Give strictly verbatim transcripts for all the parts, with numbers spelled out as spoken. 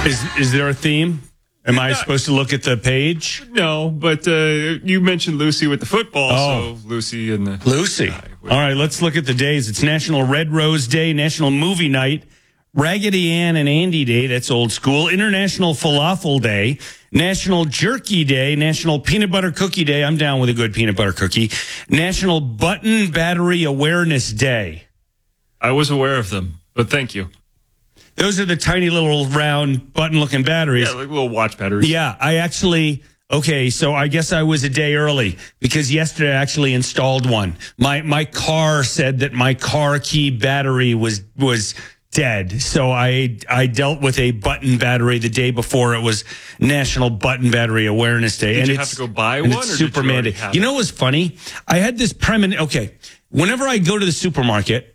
Is is there a theme? Am I supposed to look at the page? No, but uh, you mentioned Lucy with the football, Oh. so Lucy and the... Lucy. All right, let's look at the days. It's National Red Rose Day, National Movie Night, Raggedy Ann and Andy Day, that's old school, International Falafel Day, National Jerky Day, National Peanut Butter Cookie Day, I'm down with a good peanut butter cookie, National Button Battery Awareness Day. I was aware of them, but thank you. Those are the tiny little round button-looking batteries. Yeah, like little watch batteries. Yeah, I actually... Okay, so I guess I was a day early because yesterday I actually installed one. My my car said that my car key battery was was dead, so I I dealt with a button battery the day before it was National Button Battery Awareness Day. Did and you it's, have to go buy and one, it's or did you Superman already Day. have You it? know what's funny? I had this premin. Okay, whenever I go to the supermarket.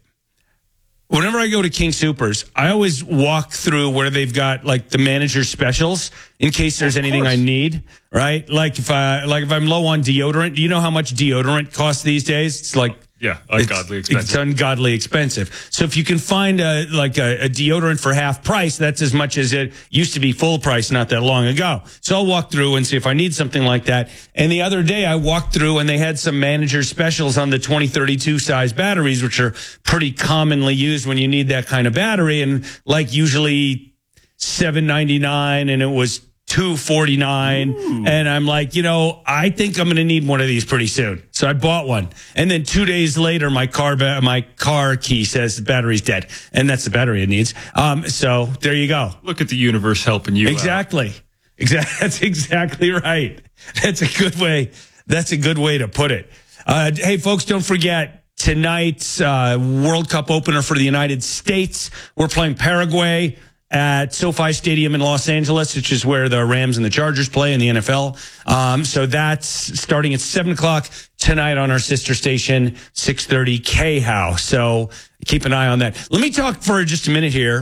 Whenever I go to King Soopers, I always walk through where they've got like the manager specials in case there's Of anything course. I need, right? Like if I like if I'm low on deodorant, do you know how much deodorant costs these days? It's like Yeah, ungodly it's, expensive. It's ungodly expensive. So if you can find a like a, a deodorant for half price, that's as much as it used to be full price not that long ago. So I'll walk through and see if I need something like that. And the other day I walked through and they had some manager specials on the twenty thirty-two size batteries, which are pretty commonly used when you need that kind of battery. And like usually seven ninety-nine, and it was two forty-nine. And I'm like, you know, I think I'm going to need one of these pretty soon. So I bought one. And then two days later, my car ba- my car key says the battery's dead. And that's the battery it needs. Um, so there you go. Look at the universe helping you out. Exactly. Exactly. That's exactly right. That's a good way. That's a good way to put it. Uh, hey, folks, don't forget tonight's uh, World Cup opener for the United States. We're playing Paraguay at SoFi Stadium in Los Angeles, which is where the Rams and the Chargers play in the N F L. Um, so that's starting at seven o'clock tonight on our sister station, six thirty K-How. So keep an eye on that. Let me talk for just a minute here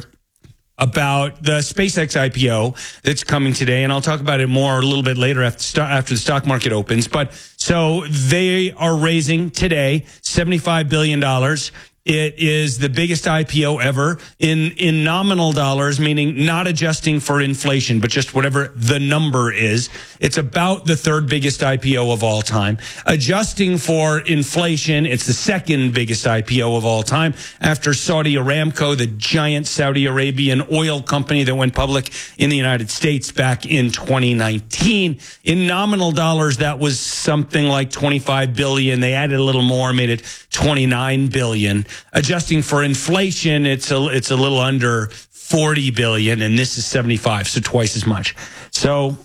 about the SpaceX I P O that's coming today, and I'll talk about it more a little bit later after, after the stock market opens. But so they are raising today seventy-five billion dollars. It is the biggest I P O ever in, in nominal dollars, meaning not adjusting for inflation, but just whatever the number is. It's about the third biggest I P O of all time. Adjusting for inflation, it's the second biggest I P O of all time after Saudi Aramco, the giant Saudi Arabian oil company that went public in the United States back in twenty nineteen. In nominal dollars, that was something like twenty-five billion. They added a little more, made it twenty-nine billion. Adjusting for inflation, it's a it's a little under forty billion, and this is seventy-five, so twice as much. So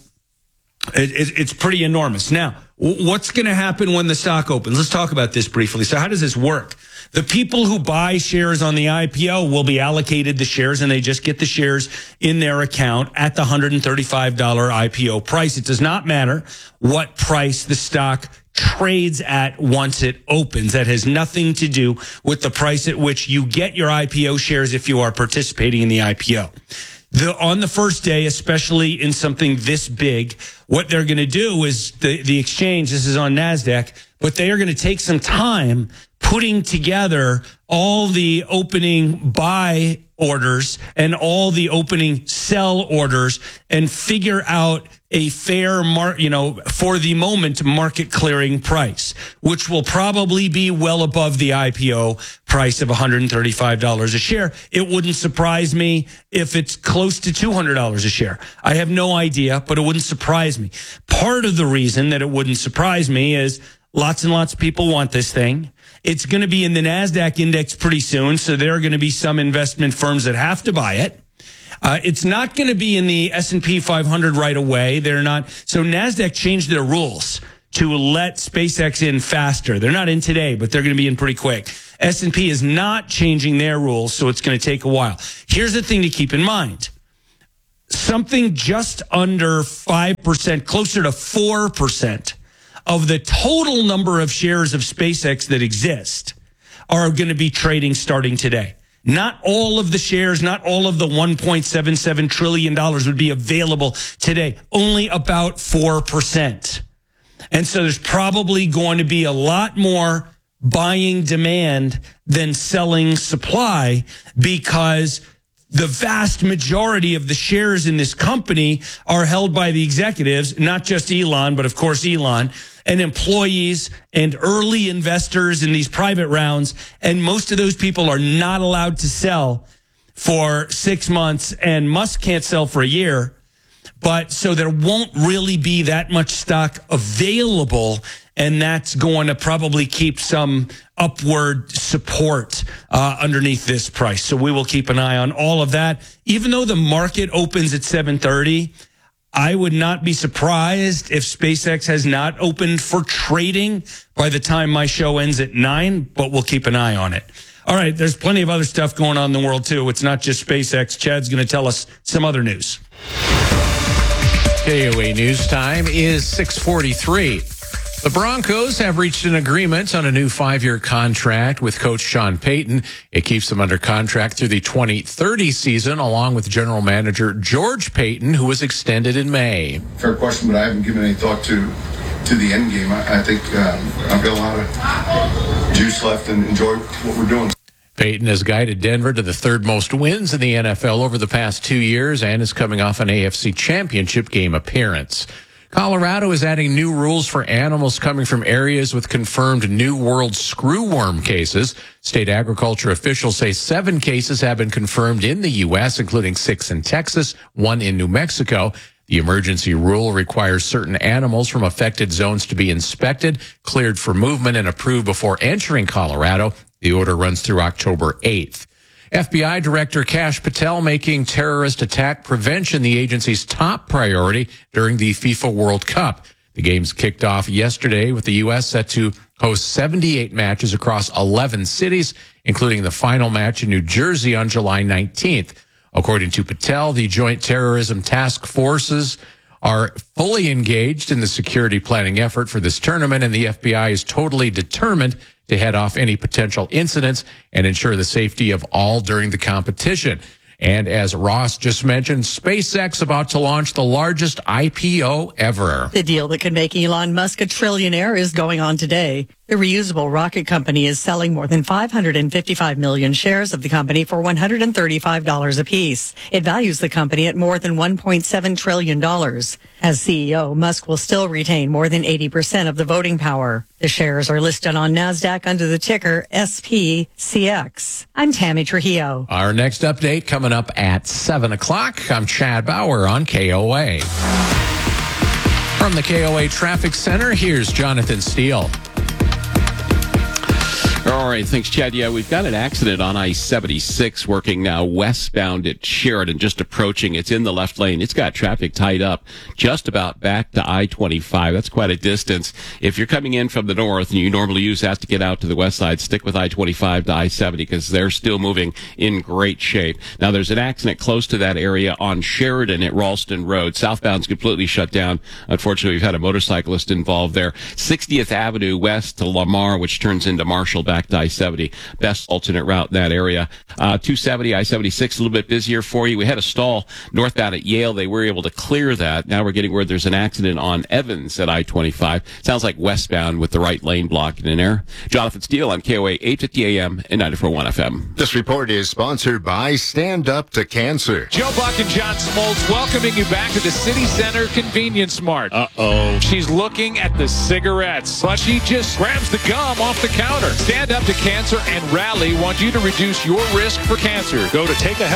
it, it, it's pretty enormous. Now, what's going to happen when the stock opens? Let's talk about this briefly. So how does this work? The people who buy shares on the I P O will be allocated the shares, and they just get the shares in their account at the one hundred thirty-five dollars I P O price. It does not matter what price the stock trades at once it opens. That has nothing to do with the price at which you get your I P O shares if you are participating in the I P O. The, on the first day, especially in something this big, what they're going to do is the, the exchange, this is on NASDAQ, but they are going to take some time putting together all the opening buy orders and all the opening sell orders and figure out a fair, mar- you know, for the moment, market clearing price, which will probably be well above the I P O price of one hundred thirty-five dollars a share. It wouldn't surprise me if it's close to two hundred dollars a share. I have no idea, but it wouldn't surprise me. Part of the reason that it wouldn't surprise me is lots and lots of people want this thing. It's going to be in the NASDAQ index pretty soon, so there are going to be some investment firms that have to buy it. Uh, it's not going to be in the S and P five hundred right away. They're not. So NASDAQ changed their rules to let SpaceX in faster. They're not in today, but they're going to be in pretty quick. S and P is not changing their rules, so it's going to take a while. Here's the thing to keep in mind. Something just under five percent, closer to four percent of the total number of shares of SpaceX that exist are going to be trading starting today. Not all of the shares, not all of the one point seven seven trillion dollars would be available today. Only about four percent. And so there's probably going to be a lot more buying demand than selling supply because the vast majority of the shares in this company are held by the executives, not just Elon, but of course Elon, and employees and early investors in these private rounds. And most of those people are not allowed to sell for six months, and Musk can't sell for a year. But so there won't really be that much stock available, and that's going to probably keep some upward support uh, underneath this price. So we will keep an eye on all of that. Even though the market opens at seven thirty, I would not be surprised if SpaceX has not opened for trading by the time my show ends at nine, but we'll keep an eye on it. All right, there's plenty of other stuff going on in the world, too. It's not just SpaceX. Chad's going to tell us some other news. K O A News Time is six forty-three. The Broncos have reached an agreement on a new five-year contract with coach Sean Payton. It keeps them under contract through the twenty thirty season, along with general manager George Payton, who was extended in May. Fair question, but I haven't given any thought to to the end game. I, I think um, I've got a lot of juice left and enjoy what we're doing. Payton has guided Denver to the third most wins in the N F L over the past two years and is coming off an A F C Championship game appearance. Colorado is adding new rules for animals coming from areas with confirmed New World screwworm cases. State agriculture officials say seven cases have been confirmed in the U S, including six in Texas, one in New Mexico. The emergency rule requires certain animals from affected zones to be inspected, cleared for movement, and approved before entering Colorado. The order runs through October eighth. F B I Director Kash Patel making terrorist attack prevention the agency's top priority during the FIFA World Cup. The games kicked off yesterday with the U S set to host seventy-eight matches across eleven cities, including the final match in New Jersey on July nineteenth. According to Patel, the Joint Terrorism Task Forces are fully engaged in the security planning effort for this tournament, and the F B I is totally determined to head off any potential incidents and ensure the safety of all during the competition. And as Ross just mentioned, SpaceX about to launch the largest I P O ever. The deal that could make Elon Musk a trillionaire is going on today. The reusable rocket company is selling more than five hundred fifty-five million shares of the company for one hundred thirty-five dollars apiece. It values the company at more than one point seven trillion dollars. As C E O, Musk will still retain more than eighty percent of the voting power. The shares are listed on NASDAQ under the ticker S P C X. I'm Tammy Trujillo. Our next update coming up at seven o'clock. I'm Chad Bauer on K O A. From the K O A Traffic Center, here's Jonathan Steele. All right, thanks, Chad. Yeah, we've got an accident on I seventy-six working now westbound at Sheridan, just approaching. It's in the left lane. It's got traffic tied up just about back to I twenty-five. That's quite a distance. If you're coming in from the north and you normally use that to get out to the west side, stick with I twenty-five to I seventy because they're still moving in great shape. Now, there's an accident close to that area on Sheridan at Ralston Road. Southbound's completely shut down. Unfortunately, we've had a motorcyclist involved there. sixtieth Avenue west to Lamar, which turns into Marshall back to I seventy. Best alternate route in that area. Uh, two seventy, I seventy-six, a little bit busier for you. We had a stall northbound at Yale. They were able to clear that. Now we're getting word there's an accident on Evans at I twenty-five. Sounds like westbound with the right lane blocking in there. Jonathan Steele on K O A eight fifty A M and ninety-four point one F M. This report is sponsored by Stand Up to Cancer. Joe Buck and John Smoltz welcoming you back to the City Center Convenience Mart. Uh-oh. She's looking at the cigarettes, but she just grabs the gum off the counter. Stand Up to Cancer and Rally want you to reduce your risk for cancer. Go to take a